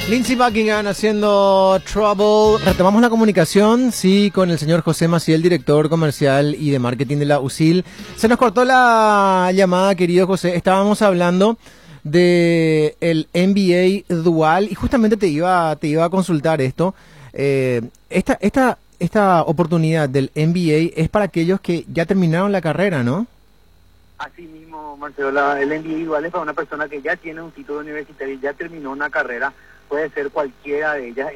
Lindsey Buckingham haciendo Trouble. Retomamos la comunicación, sí, con el señor José Maciel, director comercial y de marketing de la USIL. Se nos cortó la llamada, querido José. Estábamos hablando de el MBA dual y justamente te iba a consultar esto. Esta oportunidad del MBA es para aquellos que ya terminaron la carrera, ¿no? Así mismo, Marcelo, el MBA igual es para una persona que ya tiene un título universitario y ya terminó una carrera, puede ser cualquiera de ellas.